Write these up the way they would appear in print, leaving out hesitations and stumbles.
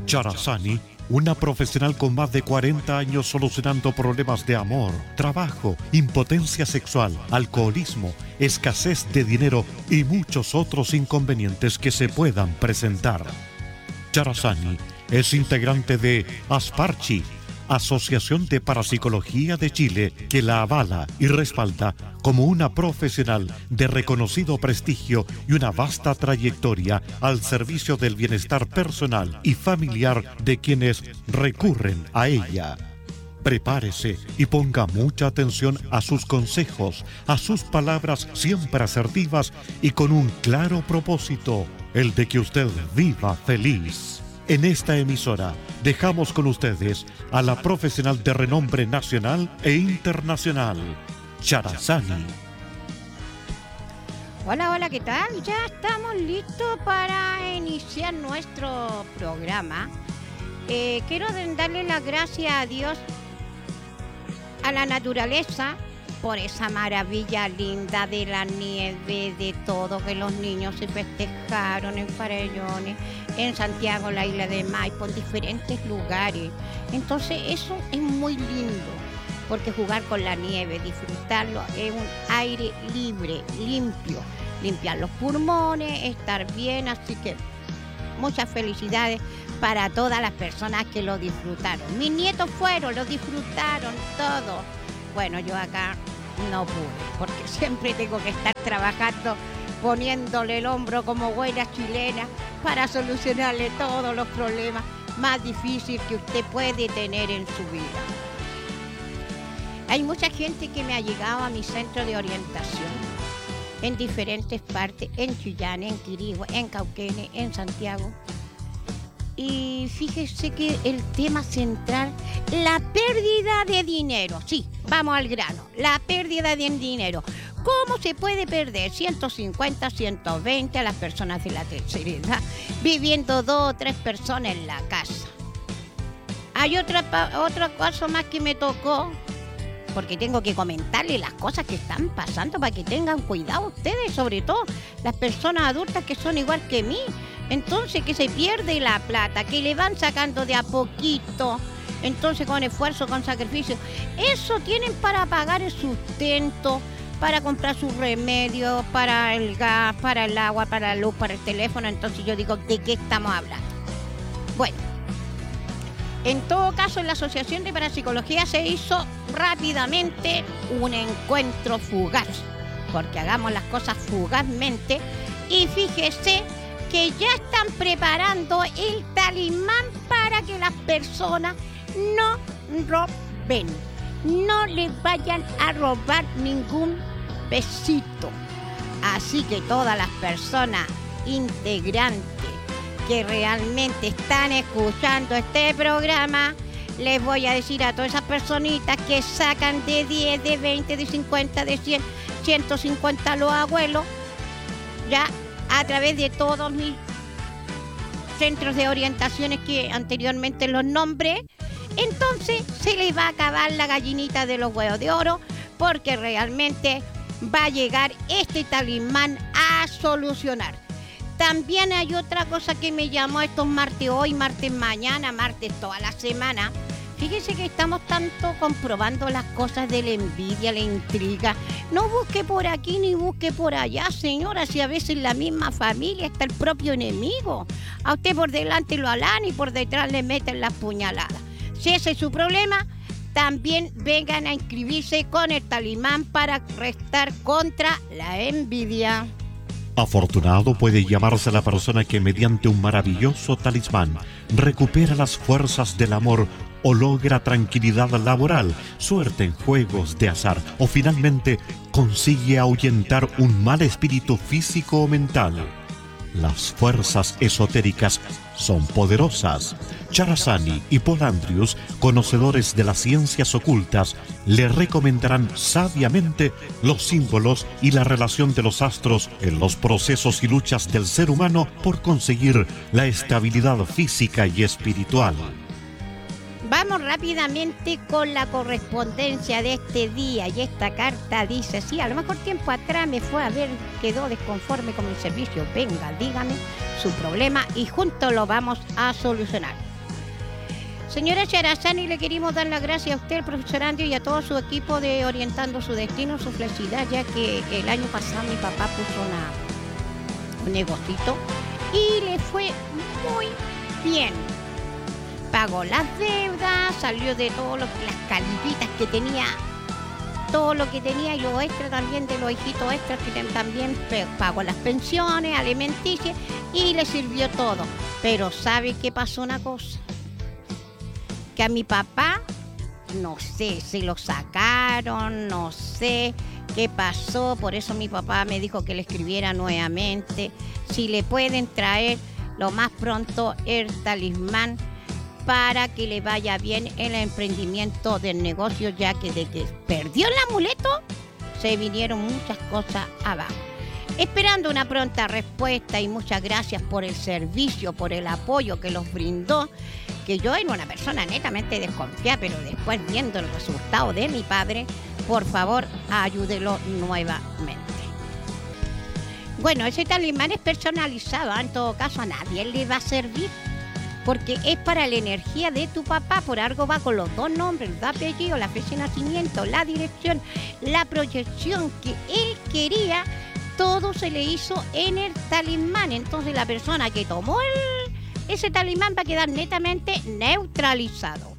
Charazani, una profesional con más de 40 años solucionando problemas de amor, trabajo, impotencia sexual, alcoholismo, escasez de dinero y muchos otros inconvenientes que se puedan presentar. Charazani es integrante de Asparchi, Asociación de Parapsicología de Chile, que la avala y respalda como una profesional de reconocido prestigio y una vasta trayectoria al servicio del bienestar personal y familiar de quienes recurren a ella. Prepárese y ponga mucha atención a sus consejos, a sus palabras siempre asertivas y con un claro propósito, el de que usted viva feliz. En esta emisora dejamos con ustedes a la profesional de renombre nacional e internacional, Charazani. Hola, hola, ¿qué tal? Ya estamos listos para iniciar nuestro programa. Quiero darle las gracias a Dios, a la naturaleza, por esa maravilla linda de la nieve, de todo, que los niños se festejaron en Farellones, en Santiago, la isla de Maipo, en diferentes lugares. Entonces eso es muy lindo, porque jugar con la nieve, disfrutarlo, es un aire libre, limpio, limpiar los pulmones, estar bien, así que muchas felicidades para todas las personas que lo disfrutaron. Mis nietos lo disfrutaron todo. Bueno, yo acá no pude, porque siempre tengo que estar trabajando, poniéndole el hombro como buena chilena para solucionarle todos los problemas más difíciles que usted puede tener en su vida. Hay mucha gente que me ha llegado a mi centro de orientación en diferentes partes, en Chillán, en Quirihue, en Cauquenes, en Santiago. Y fíjese que el tema central, la pérdida de dinero. Sí, vamos al grano, la pérdida de dinero. ¿Cómo se puede perder 150, 120 a las personas de la tercera edad, viviendo 2 o 3 personas en la casa? Hay otro caso más que me tocó, porque tengo que comentarle las cosas que están pasando para que tengan cuidado ustedes, sobre todo las personas adultas que son igual que mí. Entonces, que se pierde la plata, que le van sacando de a poquito, entonces con esfuerzo, con sacrificio. Eso tienen para pagar el sustento, para comprar sus remedios, para el gas, para el agua, para la luz, para el teléfono. Entonces yo digo, ¿de qué estamos hablando? Bueno, en todo caso, en la Asociación de Parapsicología se hizo rápidamente un encuentro fugaz, porque hagamos las cosas fugazmente. Y fíjese que ya están preparando el talismán para que las personas no roben, no les vayan a robar ningún pesito. Así que todas las personas integrantes que realmente están escuchando este programa, les voy a decir a todas esas personitas que sacan de 10, de 20, de 50, de 100, 150 los abuelos, ya a través de todos mis centros de orientaciones que anteriormente los nombré, entonces se les va a acabar la gallinita de los huevos de oro, porque realmente va a llegar este talismán a solucionar. También hay otra cosa que me llamó estos martes hoy, martes mañana, martes toda la semana. Fíjese que estamos tanto comprobando las cosas de la envidia, la intriga. No busque por aquí ni busque por allá, señora, si a veces en la misma familia está el propio enemigo. A usted por delante lo alan y por detrás le meten las puñaladas. Si ese es su problema, también vengan a inscribirse con el talismán para restar contra la envidia. Afortunado puede llamarse la persona que mediante un maravilloso talismán recupera las fuerzas del amor o logra tranquilidad laboral, suerte en juegos de azar o finalmente consigue ahuyentar un mal espíritu físico o mental. Las fuerzas esotéricas son poderosas. Charazani y Paul Andrews, conocedores de las ciencias ocultas, le recomendarán sabiamente los símbolos y la relación de los astros en los procesos y luchas del ser humano por conseguir la estabilidad física y espiritual. Vamos rápidamente con la correspondencia de este día, y esta carta dice, sí, a lo mejor tiempo atrás me fue a ver, quedó desconforme con el servicio, venga, dígame su problema y juntos lo vamos a solucionar. Señora Charazani, le queremos dar las gracias a usted, el profesor Andrew, y a todo su equipo de Orientando su Destino, su felicidad, ya que el año pasado mi papá puso un negocito y le fue muy bien. Pagó las deudas, salió de todas las califitas que tenía, todo lo que tenía, y lo extra también de los hijitos extras, que también pagó las pensiones alimenticias y le sirvió todo. Pero ¿sabe qué pasó una cosa? Que a mi papá, no sé, se lo sacaron, no sé qué pasó, por eso mi papá me dijo que le escribiera nuevamente, si le pueden traer lo más pronto el talismán para que le vaya bien en el emprendimiento del negocio, ya que de que perdió el amuleto, se vinieron muchas cosas abajo. Esperando una pronta respuesta, y muchas gracias por el servicio, por el apoyo que los brindó, que yo era una persona netamente desconfiada, pero después viendo el resultado de mi padre, por favor, ayúdelo nuevamente. Bueno, ese talismán es personalizado, en todo caso a nadie le va a servir, porque es para la energía de tu papá, por algo va con los dos nombres, el apellido, la fecha de nacimiento, la dirección, la proyección que él quería, todo se le hizo en el talismán. Entonces la persona que tomó ese talismán va a quedar netamente neutralizado.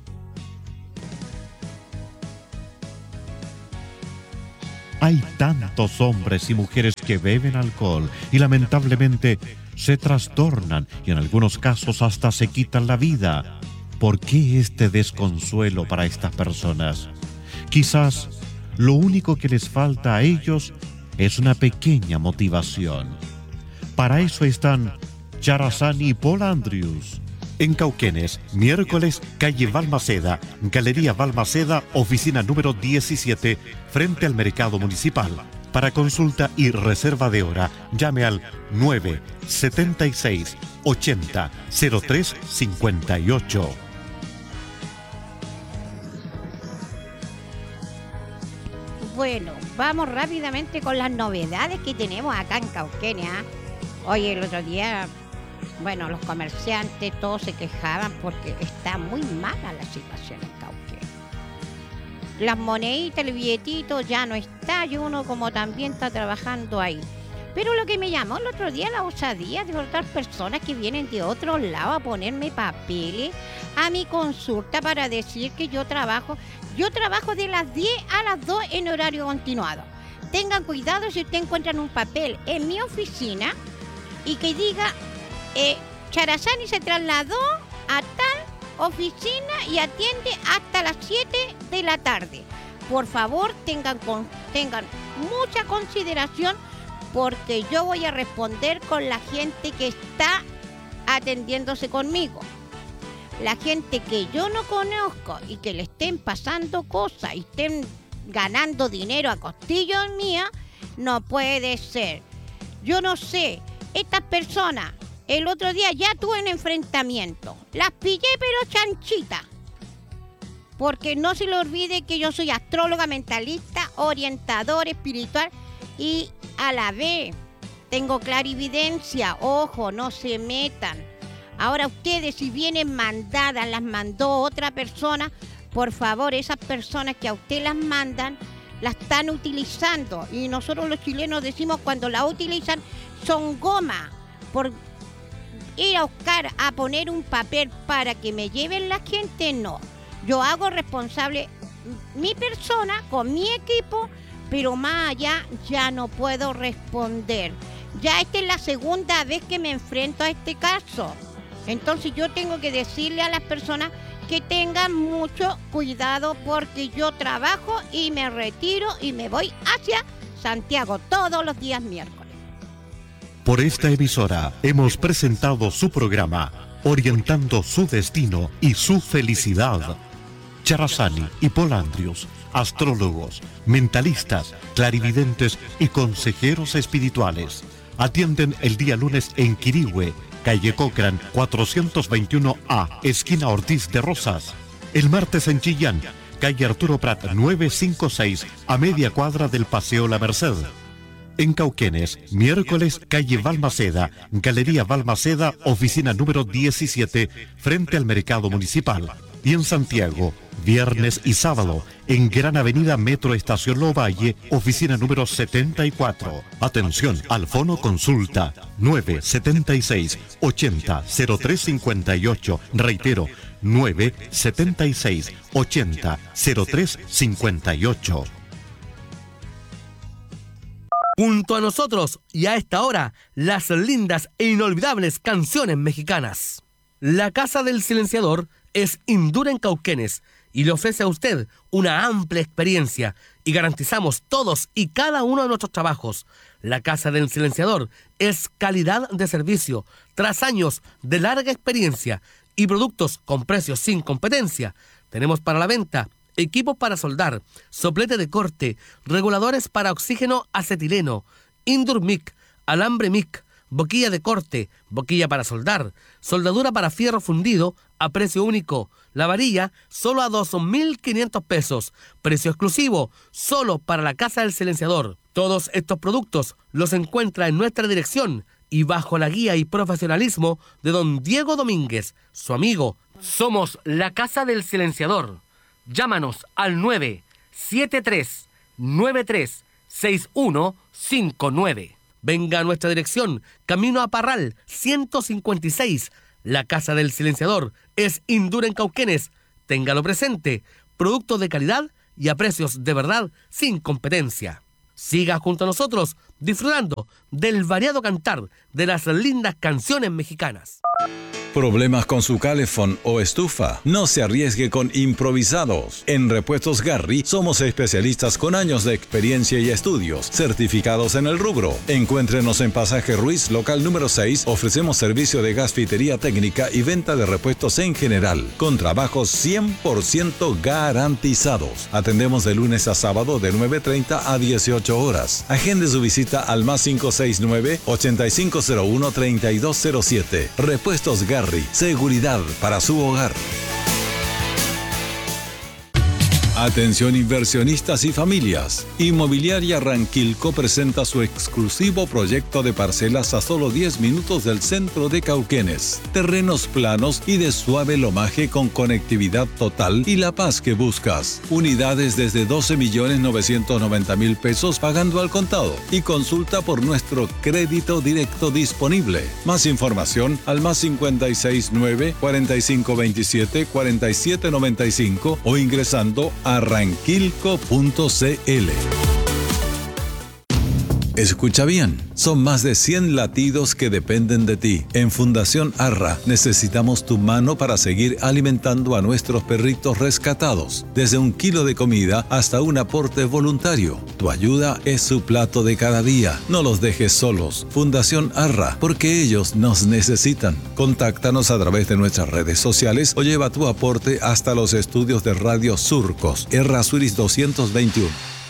Hay tantos hombres y mujeres que beben alcohol y lamentablemente se trastornan y en algunos casos hasta se quitan la vida. ¿Por qué este desconsuelo para estas personas? Quizás lo único que les falta a ellos es una pequeña motivación. Para eso están Charazani y Paul Andrews. En Cauquenes, miércoles, calle Balmaceda, Galería Balmaceda, oficina número 17, frente al Mercado Municipal. Para consulta y reserva de hora, llame al 976 80 03 58. Bueno, vamos rápidamente con las novedades que tenemos acá en Cauquenes. Oye, el otro día, bueno, los comerciantes todos se quejaban porque está muy mala la situación en Cauquenes. Las moneditas, el billetito ya no está, y uno como también está trabajando ahí. Pero lo que me llamó el otro día, la osadía de otras personas que vienen de otro lado a ponerme papeles a mi consulta para decir que yo trabajo de las 10 a las 2 en horario continuado. Tengan cuidado si ustedes encuentran un papel en mi oficina y que diga Charazani se trasladó a tal oficina y atiende hasta las 7 de la tarde. Por favor, tengan mucha consideración, porque yo voy a responder con la gente que está atendiéndose conmigo. La gente que yo no conozco y que le estén pasando cosas y estén ganando dinero a costillas mías, no puede ser. Yo no sé, estas personas, el otro día ya tuve un enfrentamiento. Las pillé pero chanchitas. Porque no se le olvide que yo soy astróloga, mentalista, orientador espiritual y a la vez tengo clarividencia. Ojo, no se metan. Ahora ustedes, si vienen mandadas, las mandó otra persona, por favor, esas personas que a usted las mandan, las están utilizando. Y nosotros los chilenos decimos, cuando la utilizan, son goma. Por ir a buscar, a poner un papel para que me lleven la gente, no. Yo hago responsable mi persona con mi equipo, pero más allá ya no puedo responder. Ya esta es la segunda vez que me enfrento a este caso. Entonces yo tengo que decirle a las personas que tengan mucho cuidado, porque yo trabajo y me retiro y me voy hacia Santiago todos los días miércoles. Por esta emisora hemos presentado su programa Orientando su Destino y su Felicidad. Charazani y Paul Andrews, astrólogos, mentalistas, clarividentes y consejeros espirituales. Atienden el día lunes en Quirihue, calle Cochrane 421A, esquina Ortiz de Rosas. El martes en Chillán, calle Arturo Prat 956, a media cuadra del Paseo La Merced. En Cauquenes, miércoles, calle Balmaceda, Galería Balmaceda, oficina número 17, frente al Mercado Municipal. Y en Santiago, viernes y sábado, en Gran Avenida Metro Estación Lovalle, oficina número 74. Atención, al fono consulta 976 80 0358. Reitero, 976 80 0358. Junto a nosotros y a esta hora, las lindas e inolvidables canciones mexicanas. La Casa del Silenciador es Indura en Cauquenes y le ofrece a usted una amplia experiencia y garantizamos todos y cada uno de nuestros trabajos. La Casa del Silenciador es calidad de servicio tras años de larga experiencia y productos con precios sin competencia. Tenemos para la venta equipos para soldar, soplete de corte, reguladores para oxígeno acetileno, Indurmic, alambre MIC, boquilla de corte, boquilla para soldar, soldadura para fierro fundido a precio único. La varilla solo a 2.500 pesos. Precio exclusivo solo para la Casa del Silenciador. Todos estos productos los encuentra en nuestra dirección y bajo la guía y profesionalismo de don Diego Domínguez, su amigo. Somos la Casa del Silenciador. Llámanos al 973-936159. Venga a nuestra dirección, Camino a Parral, 156. La Casa del Silenciador es Indura en Cauquenes. Téngalo presente. Productos de calidad y a precios de verdad sin competencia. Siga junto a nosotros disfrutando del variado cantar de las lindas canciones mexicanas. ¿Problemas con su calefón o estufa? No se arriesgue con improvisados. En Repuestos Garri somos especialistas con años de experiencia y estudios, certificados en el rubro. Encuéntrenos en Pasaje Ruiz, local número 6. Ofrecemos servicio de gasfitería técnica y venta de repuestos en general, con trabajos 100% garantizados. Atendemos de lunes a sábado de 9:30 a 18 horas. Agende su visita al más 569-8501-3207. Repuestos Garri. Seguridad para su hogar. Atención inversionistas y familias. Inmobiliaria Ranquilco presenta su exclusivo proyecto de parcelas a solo 10 minutos del centro de Cauquenes. Terrenos planos y de suave lomaje con conectividad total y la paz que buscas. Unidades desde 12.990.000 pesos pagando al contado. Y consulta por nuestro crédito directo disponible. Más información al más 569-4527-4795 o ingresando a ranquilco.cl. Escucha bien, son más de 100 latidos que dependen de ti. En Fundación Arra necesitamos tu mano para seguir alimentando a nuestros perritos rescatados. Desde 1 kilo de comida hasta un aporte voluntario. Tu ayuda es su plato de cada día. No los dejes solos. Fundación Arra, porque ellos nos necesitan. Contáctanos a través de nuestras redes sociales o lleva tu aporte hasta los estudios de Radio Surcos, Errázuriz 221.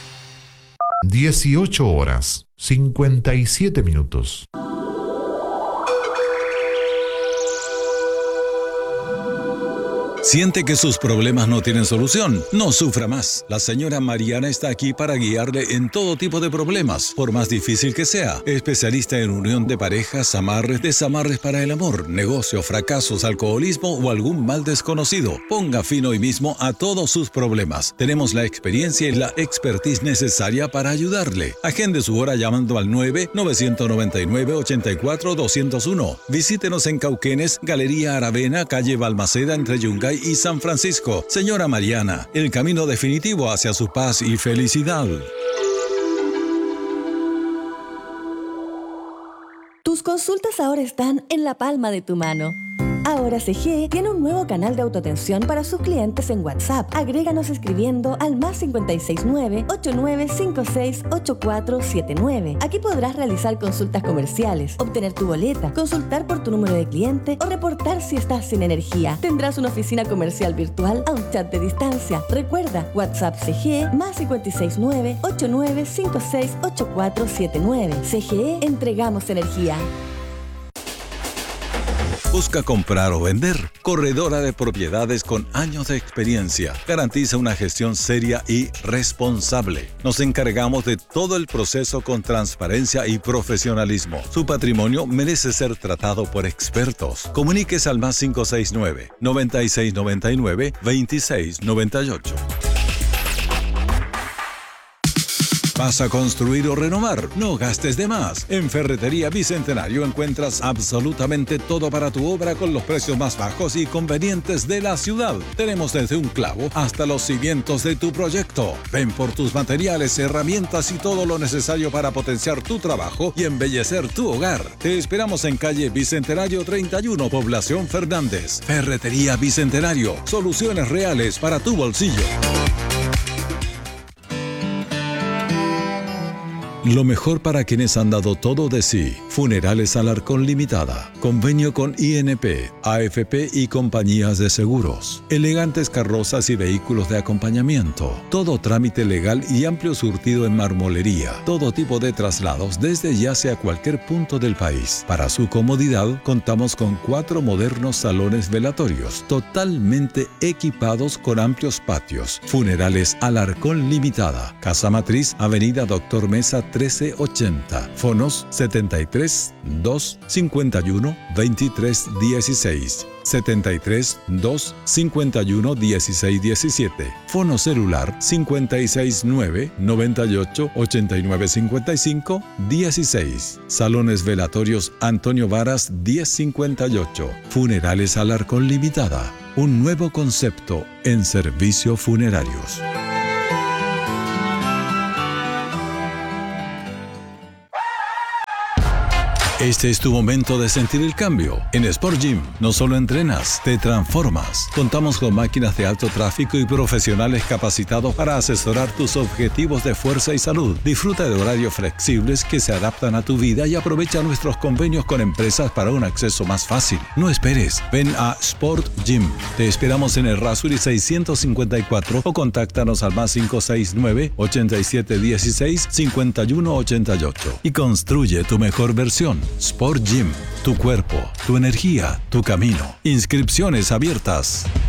18 horas, 57 minutos. ¿Siente que sus problemas no tienen solución? No sufra más. La señora Mariana está aquí para guiarle en todo tipo de problemas, por más difícil que sea. Especialista en unión de parejas, amarres, desamarres para el amor, negocio, fracasos, alcoholismo o algún mal desconocido. Ponga fin hoy mismo a todos sus problemas. Tenemos la experiencia y la expertise necesaria para ayudarle. Agende su hora llamando al 9-999-84-201. Visítenos en Cauquenes, Galería Aravena, calle Balmaceda, entre Yungay y San Francisco. Señora Mariana, el camino definitivo hacia su paz y felicidad. Tus consultas ahora están en la palma de tu mano. Ahora CGE tiene un nuevo canal de autoatención para sus clientes en WhatsApp. Agréganos escribiendo al más 569-8956-8479. Aquí podrás realizar consultas comerciales, obtener tu boleta, consultar por tu número de cliente o reportar si estás sin energía. Tendrás una oficina comercial virtual a un chat de distancia. Recuerda, WhatsApp CGE más 569-8956-8479. CGE, entregamos energía. ¿Busca comprar o vender? Corredora de Propiedades con años de experiencia garantiza una gestión seria y responsable. Nos encargamos de todo el proceso con transparencia y profesionalismo. Su patrimonio merece ser tratado por expertos. Comuníquese al más 569-9699-2698. ¿Vas a construir o renovar? No gastes de más. En Ferretería Bicentenario encuentras absolutamente todo para tu obra con los precios más bajos y convenientes de la ciudad. Tenemos desde un clavo hasta los cimientos de tu proyecto. Ven por tus materiales, herramientas y todo lo necesario para potenciar tu trabajo y embellecer tu hogar. Te esperamos en calle Bicentenario 31, Población Fernández. Ferretería Bicentenario. Soluciones reales para tu bolsillo. Lo mejor para quienes han dado todo de sí. Funerales Alarcón Limitada. Convenio con INP, AFP y compañías de seguros. Elegantes carrozas y vehículos de acompañamiento. Todo trámite legal y amplio surtido en marmolería. Todo tipo de traslados desde ya hacia cualquier punto del país. Para su comodidad, contamos con 4 modernos salones velatorios, totalmente equipados con amplios patios. Funerales Alarcón Limitada. Casa Matriz, Avenida Doctor Mesa 1380. Fonos 73 251 23 16. 73 251 16 17. Fono celular 569 98 89 55 16. Salones velatorios Antonio Varas 1058. Funerales Alarcón Limitada. Un nuevo concepto en servicios funerarios. Este es tu momento de sentir el cambio. En Sport Gym no solo entrenas, te transformas. Contamos con máquinas de alto tráfico y profesionales capacitados para asesorar tus objetivos de fuerza y salud. Disfruta de horarios flexibles que se adaptan a tu vida y aprovecha nuestros convenios con empresas para un acceso más fácil. No esperes, ven a Sport Gym. Te esperamos en el Errázuriz 654 o contáctanos al más 569-8716-5188 y construye tu mejor versión. Sport Gym, tu cuerpo, tu energía, tu camino. Inscripciones abiertas.